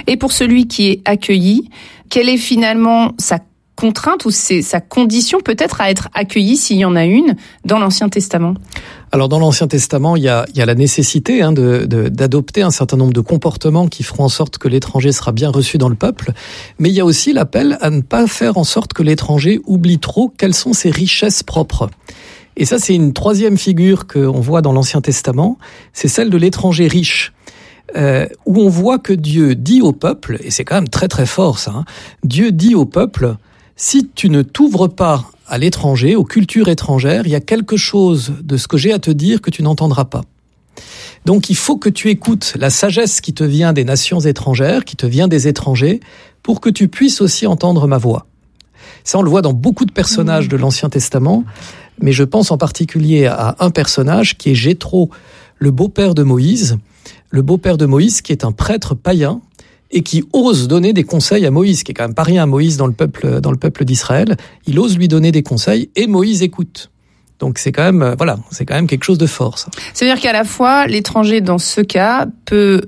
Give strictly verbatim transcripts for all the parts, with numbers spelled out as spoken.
Et pour celui qui est accueilli, quelle est finalement sa contrainte ou c'est sa condition peut-être à être accueilli, s'il y en a une, dans l'Ancien Testament? Alors dans l'Ancien Testament, il y a, il y a la nécessité hein, de, de, d'adopter un certain nombre de comportements qui feront en sorte que l'étranger sera bien reçu dans le peuple, mais il y a aussi l'appel à ne pas faire en sorte que l'étranger oublie trop quelles sont ses richesses propres. Et ça, c'est une troisième figure qu'on voit dans l'Ancien Testament, c'est celle de l'étranger riche. Euh, où on voit que Dieu dit au peuple, et c'est quand même très très fort ça, hein, Dieu dit au peuple, si tu ne t'ouvres pas à l'étranger, aux cultures étrangères, il y a quelque chose de ce que j'ai à te dire que tu n'entendras pas. Donc il faut que tu écoutes la sagesse qui te vient des nations étrangères, qui te vient des étrangers, pour que tu puisses aussi entendre ma voix. Ça, on le voit dans beaucoup de personnages de l'Ancien Testament, mais je pense en particulier à un personnage qui est Jéthro, le beau-père de Moïse, le beau-père de Moïse qui est un prêtre païen, et qui ose donner des conseils à Moïse, qui est quand même pas rien à Moïse dans le peuple, dans le peuple d'Israël. Il ose lui donner des conseils et Moïse écoute. Donc c'est quand même, voilà, c'est quand même quelque chose de fort, ça. C'est-à-dire qu'à la fois, l'étranger, dans ce cas, peut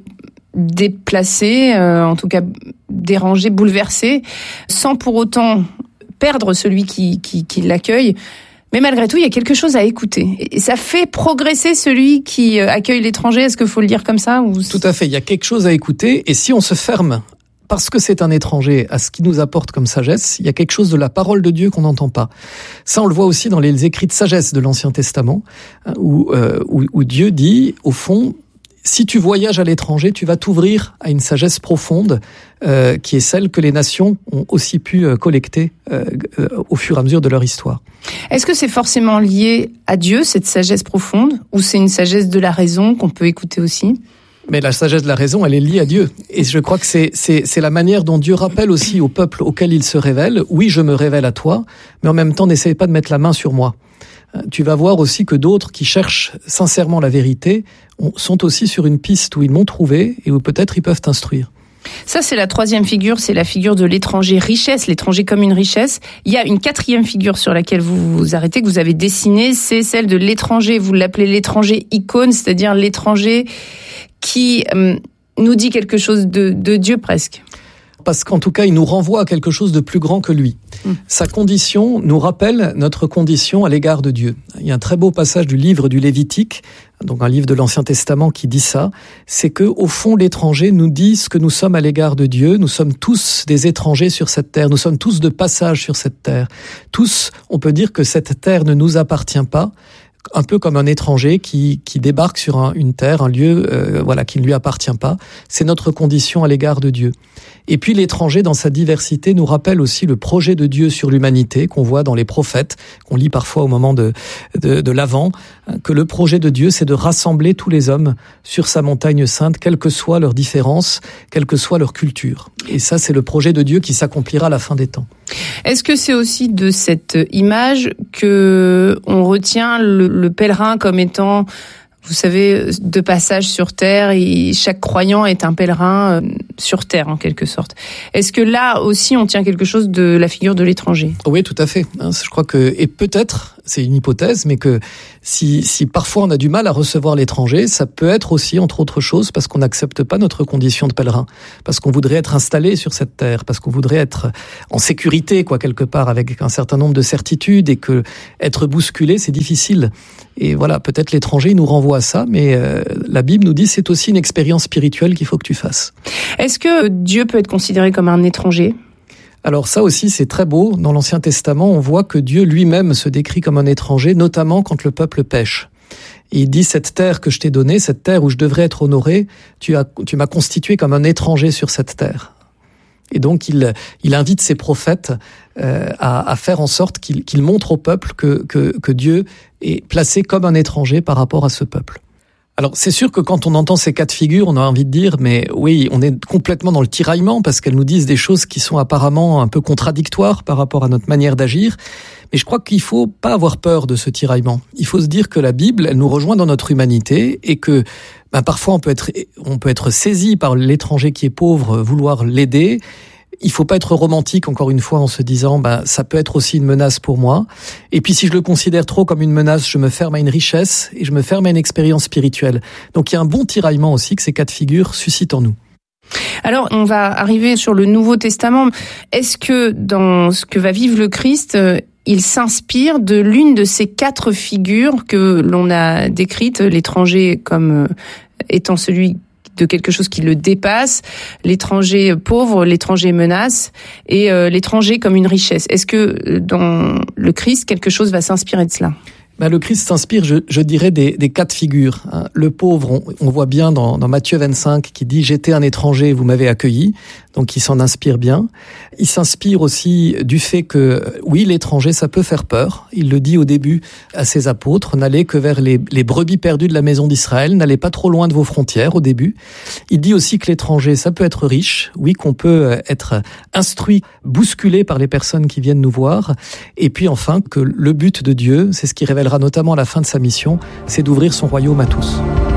déplacer, euh, en tout cas déranger, bouleverser, sans pour autant perdre celui qui, qui, qui l'accueille. Mais malgré tout, il y a quelque chose à écouter. Et ça fait progresser celui qui accueille l'étranger. Est-ce qu'il faut le dire comme ça ou... Tout à fait. Il y a quelque chose à écouter. Et si on se ferme, parce que c'est un étranger, à ce qu'il nous apporte comme sagesse, il y a quelque chose de la parole de Dieu qu'on n'entend pas. Ça, on le voit aussi dans les écrits de sagesse de l'Ancien Testament, où, euh, où, où Dieu dit, au fond, si tu voyages à l'étranger, tu vas t'ouvrir à une sagesse profonde euh, qui est celle que les nations ont aussi pu euh, collecter euh, euh, au fur et à mesure de leur histoire. Est-ce que c'est forcément lié à Dieu, cette sagesse profonde, ou c'est une sagesse de la raison qu'on peut écouter aussi ? Mais la sagesse de la raison, elle est liée à Dieu. Et je crois que c'est, c'est, c'est la manière dont Dieu rappelle aussi au peuple auquel il se révèle, oui, je me révèle à toi, mais en même temps, n'essaye pas de mettre la main sur moi. Tu vas voir aussi que d'autres qui cherchent sincèrement la vérité sont aussi sur une piste où ils m'ont trouvé et où peut-être ils peuvent t'instruire. Ça, c'est la troisième figure, c'est la figure de l'étranger richesse, l'étranger comme une richesse. Il y a une quatrième figure sur laquelle vous vous arrêtez, que vous avez dessinée, c'est celle de l'étranger, vous l'appelez l'étranger icône, c'est-à-dire l'étranger qui euh, nous dit quelque chose de, de Dieu presque. Parce qu'en tout cas, il nous renvoie à quelque chose de plus grand que lui. Mmh. Sa condition nous rappelle notre condition à l'égard de Dieu. Il y a un très beau passage du livre du Lévitique, donc un livre de l'Ancien Testament qui dit ça, c'est que au fond, l'étranger nous dit ce que nous sommes à l'égard de Dieu. Nous sommes tous des étrangers sur cette terre. Nous sommes tous de passage sur cette terre. Tous, on peut dire que cette terre ne nous appartient pas. Un peu comme un étranger qui, qui débarque sur un, une terre, un lieu euh, voilà, qui ne lui appartient pas. C'est notre condition à l'égard de Dieu. Et puis l'étranger, dans sa diversité, nous rappelle aussi le projet de Dieu sur l'humanité, qu'on voit dans les prophètes, qu'on lit parfois au moment de, de, de l'Avent, que le projet de Dieu, c'est de rassembler tous les hommes sur sa montagne sainte, quelles que soient leurs différences, quelle que soit leur culture. Et ça, c'est le projet de Dieu qui s'accomplira à la fin des temps. Est-ce que c'est aussi de cette image que on retient le, le pèlerin comme étant, vous savez, de passage sur terre, et chaque croyant est un pèlerin sur terre en quelque sorte. Est-ce que là aussi on tient quelque chose de la figure de l'étranger ? Oui, tout à fait. Je crois que, et peut-être, c'est une hypothèse, mais que si, si parfois on a du mal à recevoir l'étranger, ça peut être aussi, entre autres choses, parce qu'on n'accepte pas notre condition de pèlerin, parce qu'on voudrait être installé sur cette terre, parce qu'on voudrait être en sécurité, quoi, quelque part, avec un certain nombre de certitudes, et que être bousculé, c'est difficile. Et voilà, peut-être l'étranger il nous renvoie à ça, mais euh, la Bible nous dit c'est aussi une expérience spirituelle qu'il faut que tu fasses. Est-ce que Dieu peut être considéré comme un étranger ? Alors ça aussi, c'est très beau. Dans l'Ancien Testament, on voit que Dieu lui-même se décrit comme un étranger, notamment quand le peuple pêche. Et il dit, cette terre que je t'ai donnée, cette terre où je devrais être honoré, tu as, tu m'as constitué comme un étranger sur cette terre. Et donc, il, il invite ses prophètes euh, à, à faire en sorte qu'ils, qu'ils montrent au peuple que, que, que Dieu est placé comme un étranger par rapport à ce peuple. Alors, c'est sûr que quand on entend ces quatre figures, on a envie de dire, mais oui, on est complètement dans le tiraillement parce qu'elles nous disent des choses qui sont apparemment un peu contradictoires par rapport à notre manière d'agir. Mais je crois qu'il faut pas avoir peur de ce tiraillement. Il faut se dire que la Bible, elle nous rejoint dans notre humanité et que ben, parfois on peut être, on peut être saisi par l'étranger qui est pauvre, vouloir l'aider. Il faut pas être romantique, encore une fois, en se disant, bah, ça peut être aussi une menace pour moi. Et puis, si je le considère trop comme une menace, je me ferme à une richesse et je me ferme à une expérience spirituelle. Donc, il y a un bon tiraillement aussi que ces quatre figures suscitent en nous. Alors, on va arriver sur le Nouveau Testament. Est-ce que dans ce que va vivre le Christ, il s'inspire de l'une de ces quatre figures que l'on a décrites, l'étranger comme étant celui de quelque chose qui le dépasse, l'étranger pauvre, l'étranger menace, et euh, l'étranger comme une richesse. Est-ce que dans le Christ, quelque chose va s'inspirer de cela ? Ben, le Christ s'inspire, je, je dirais, des, des quatre figures. Le pauvre, on, on voit bien dans, dans Matthieu vingt-cinq qui dit « J'étais un étranger, vous m'avez accueilli ». Donc il s'en inspire bien. Il s'inspire aussi du fait que, oui, l'étranger, ça peut faire peur. Il le dit au début à ses apôtres, n'allez que vers les, les brebis perdues de la maison d'Israël, n'allez pas trop loin de vos frontières au début. Il dit aussi que l'étranger, ça peut être riche, oui, qu'on peut être instruit, bousculé par les personnes qui viennent nous voir. Et puis enfin, que le but de Dieu, c'est ce qui révélera notamment la fin de sa mission, c'est d'ouvrir son royaume à tous.